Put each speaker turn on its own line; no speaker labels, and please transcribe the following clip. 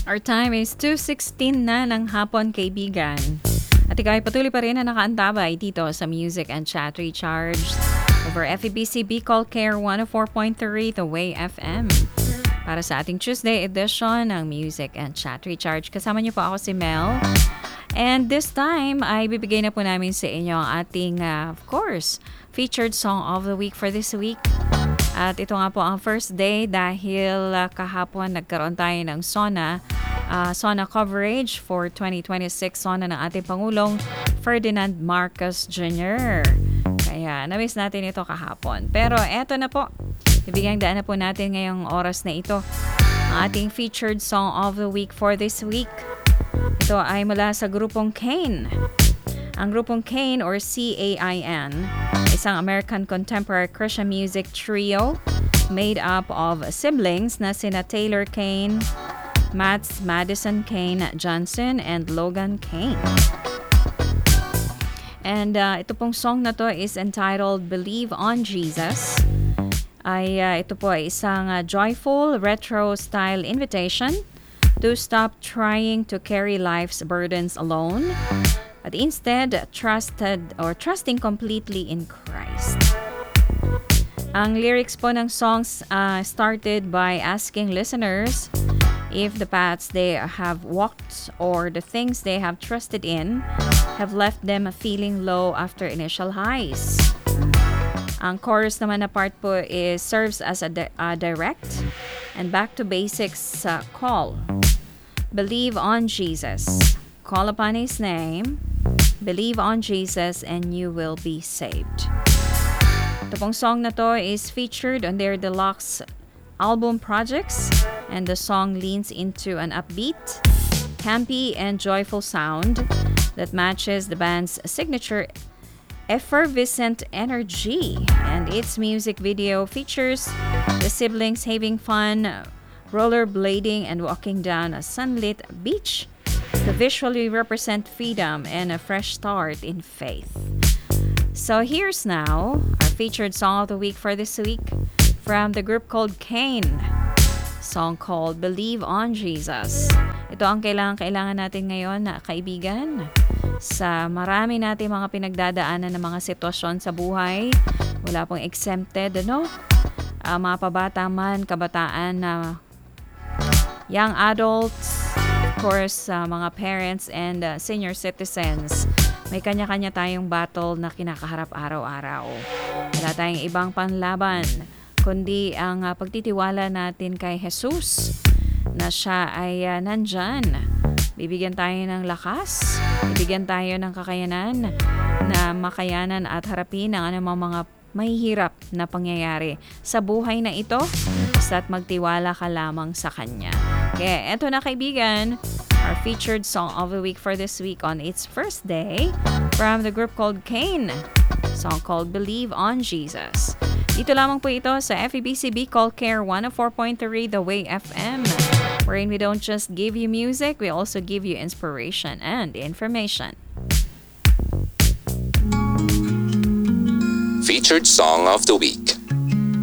Our time is 2:16 na ng hapon, kaibigan. At ikaw ay patuloy pa rin na nakaantabay dito sa Music and Chat Recharged over FEBC Bicol Care 104.3 The Way FM. Para sa ating Tuesday edition ng Music and Chat Recharge. Kasama niyo po ako si Mel. And this time ay bibigay na po namin sa inyo ang ating, of course, featured song of the week for this week. At ito nga po ang first day dahil kahapon nagkaroon tayo ng SONA coverage for 2026 SONA ng ating Pangulong Ferdinand Marcos Jr. Kaya na-miss natin ito kahapon. Pero eto na po, bibigyan daan na po natin ngayong oras na ito ang ating featured song of the week for this week. Ito ay mula sa grupong Cain. Ang grupong Cain or CAIN, isang American contemporary Christian music trio made up of siblings na sina Taylor Cain, Madison Cain Johnson, and Logan Cain. And ito pong song na to is entitled Believe on Jesus. Ito po ay isang joyful retro-style invitation to stop trying to carry life's burdens alone, but instead trusting completely in Christ. Ang lyrics po ng songs started by asking listeners if the paths they have walked or the things they have trusted in have left them feeling low after initial highs. Ang chorus naman na part po serves as a direct and back to basics call. Believe on Jesus. Call upon His name. Believe on Jesus and you will be saved. Ito pong song na to is featured on their deluxe album projects, and the song leans into an upbeat, campy, and joyful sound that matches the band's signature effervescent energy. And its music video features the siblings having fun, rollerblading, and walking down a sunlit beach to visually represent freedom and a fresh start in faith. So here's now our featured song of the week for this week from the group called Cain. Song called Believe on Jesus. Ito ang kailangan natin ngayon, kaibigan. Sa marami natin mga pinagdadaanan ng mga sitwasyon sa buhay, wala pong exempted, ano? Mga pabata man, kabataan na young adults, of course, mga parents and senior citizens. May kanya-kanya tayong battle na kinakaharap araw-araw. Wala tayong ibang panlaban, kundi ang pagtitiwala natin kay Jesus na siya ay nandyan. Bibigyan tayo ng lakas, bibigyan tayo ng kakayanan na makayanan at harapin ang anumang mga mahihirap na pangyayari sa buhay na ito, basta't magtiwala ka lamang sa Kanya. Kaya eto na, kaibigan, our featured song of the week for this week on its first day from the group called Cain. Song called Believe on Jesus. Dito lamang po ito sa FEBC Bicol Care 104.3 The Way FM, wherein we don't just give you music, we also give you inspiration and information.
Featured Song of the Week.